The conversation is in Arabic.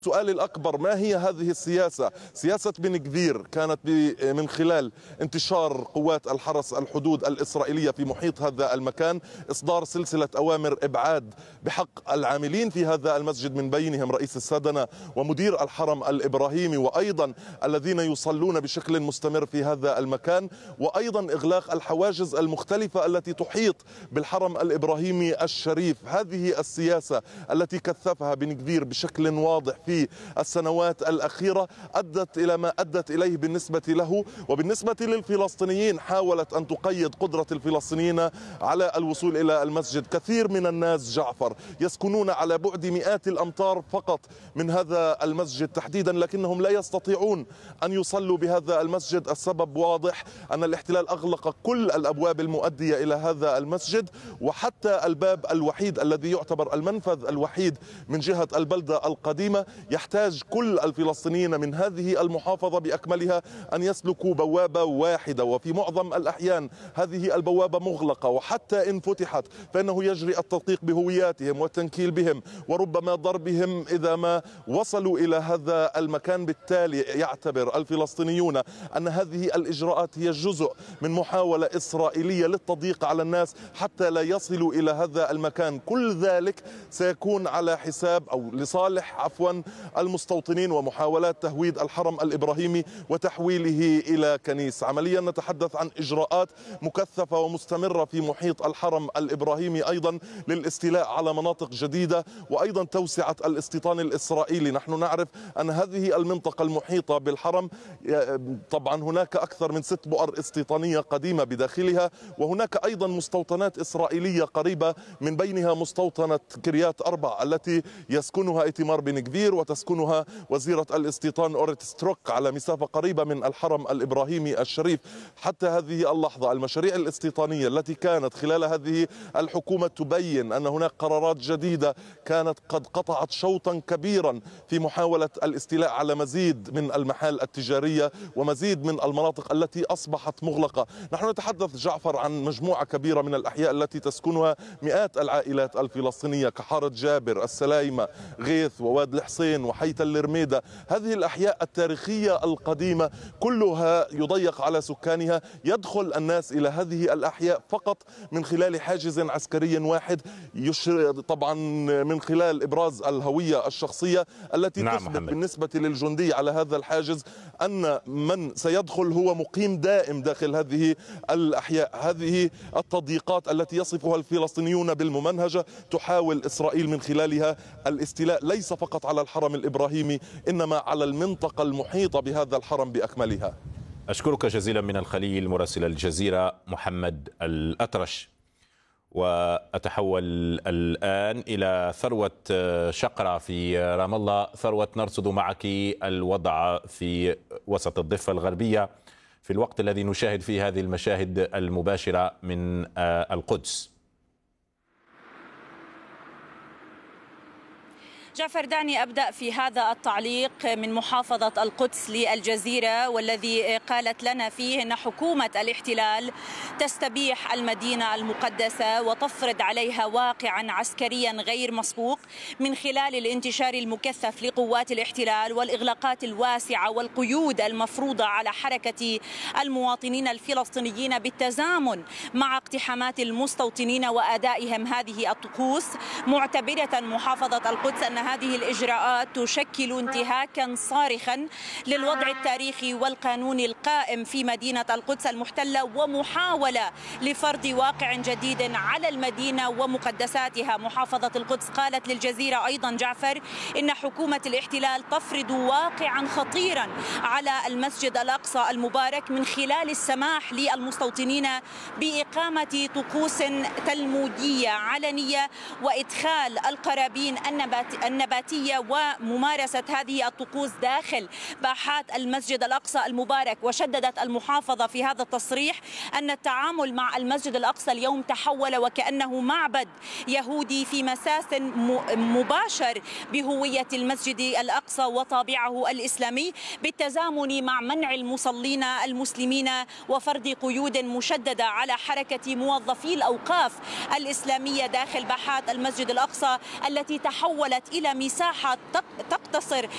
السؤال الأكبر: ما هي هذه السياسة؟ سياسة بن كفير كانت من خلال انتشار قوات الحرس الحدود الإسرائيلية في محيط هذا المكان، إصدار سلسلة أوامر إبعاد بحق العاملين في هذا المسجد، من بينهم رئيس السدنة ومدير الحرم الإبراهيمي، وأيضا الذين يصلون بشكل مستمر في هذا المكان، وأيضا إغلاق الحواجز المختلفة التي تحيط بالحرم الإبراهيمي الشريف. هذه السياسة التي كثفها بن كفير بشكل واضح في السنوات الأخيرة أدت إلى ما أدت إليه بالنسبة له وبالنسبة للفلسطينيين. حاولت أن تقيد قدرة الفلسطينيين على الوصول إلى المسجد. كثير من الناس جعفر يسكنون على بعد مئات الأمتار فقط من هذا المسجد تحديدا، لكنهم لا يستطيعون أن يصلوا بهذا المسجد. السبب واضح: أن الاحتلال أغلق كل الأبواب المؤدية إلى هذا المسجد، وحتى الباب الوحيد الذي يعتبر المنفذ الوحيد من جهة البلدة القديمة يحتاج كل الفلسطينيين من هذه المحافظة بأكملها أن يسلكوا بوابة واحدة، وفي معظم الأحيان هذه البوابة مغلقة، وحتى إن فتحت فإنه يجري التدقيق بهوياتهم والتنكيل بهم وربما ضربهم إذا ما وصلوا إلى هذا المكان. بالتالي يعتبر الفلسطينيون أن هذه الإجراءات هي جزء من محاولة إسرائيلية للتضييق على الناس حتى لا يصلوا إلى هذا المكان. كل ذلك سيكون على حساب أو لصالح المستوطنين ومحاولات تهويد الحرم الإبراهيمي وتحويله إلى كنيسة. عمليا نتحدث عن إجراءات مكثفة ومستمرة في محيط الحرم الإبراهيمي، أيضا للاستيلاء على مناطق جديدة وأيضا توسعة الاستيطان الإسرائيلي. نحن نعرف أن هذه المنطقة المحيطة بالحرم طبعا هناك أكثر من 6 بؤر استيطانية قديمة بداخلها، وهناك أيضا مستوطنات إسرائيلية قريبة، من بينها مستوطنة كريات أربع التي يسكنها إيتمار بن كفير وتسكنها وزيرة الاستيطان أوريت ستروك على مسافة قريبة من الحرم الإبراهيمي الشريف. حتى هذه اللحظة المشاريع الاستيطانية التي كانت خلال هذه الحكومة تبين أن هناك قرارات جديدة كانت قد قطعت شوطا كبيرا في محاولة الاستيلاء على مزيد من المحال التجارية ومزيد من المناطق التي أصبحت مغلقة. نحن نتحدث جعفر عن مجموعة كبيرة من الأحياء التي تسكنها مئات العائلات الفلسطينية كحارة جابر، السلايمة، غيث، وواد الحصين، وحي تل رميدة. هذه الأحياء التاريخية القديمة كلها يضيق على سكانها. يدخل الناس إلى هذه الأحياء فقط من خلال حاجز عسكري واحد، طبعا من خلال إبراز الهوية الشخصية التي تثبت بالنسبة للجندي على هذا الحاجز أن من سيدخل هو مقيم دائم داخل هذه الأحياء. هذه التضييقات التي يصفها الفلسطينيون بالممنهجة تحاول إسرائيل من خلالها الاستيلاء ليس فقط على الحرم الإبراهيمي إنما على المنطقة المحيطة بهذا الحرم بأكملها. أشكرك جزيلا من الخليل مراسل الجزيرة محمد الأطرش. وأتحول الآن إلى ثروة شقرة في رام الله. ثروة، نرصد معك الوضع في وسط الضفة الغربية في الوقت الذي نشاهد فيه هذه المشاهد المباشرة من القدس. جعفر، دعني أبدأ في هذا التعليق من محافظة القدس للجزيرة، والذي قالت لنا فيه أن حكومة الاحتلال تستبيح المدينة المقدسة وتفرض عليها واقعا عسكريا غير مسبوق من خلال الانتشار المكثف لقوات الاحتلال والإغلاقات الواسعة والقيود المفروضة على حركة المواطنين الفلسطينيين بالتزامن مع اقتحامات المستوطنين وأدائهم هذه الطقوس، معتبرة محافظة القدس أن هذه الإجراءات تشكل انتهاكا صارخا للوضع التاريخي والقانوني القائم في مدينة القدس المحتلة، ومحاولة لفرض واقع جديد على المدينة ومقدساتها. محافظة القدس قالت للجزيرة أيضا جعفر إن حكومة الاحتلال تفرض واقعا خطيرا على المسجد الأقصى المبارك من خلال السماح للمستوطنين بإقامة طقوس تلمودية علنية وإدخال القرابين النباتية وممارسة هذه الطقوس داخل باحات المسجد الأقصى المبارك. وشددت المحافظة في هذا التصريح أن التعامل مع المسجد الأقصى اليوم تحول وكأنه معبد يهودي في مساس مباشر بهوية المسجد الأقصى وطابعه الإسلامي، بالتزامن مع منع المصلين المسلمين وفرض قيود مشددة على حركة موظفي الأوقاف الإسلامية داخل باحات المسجد الأقصى التي تحولت إلى مساحة تقتصر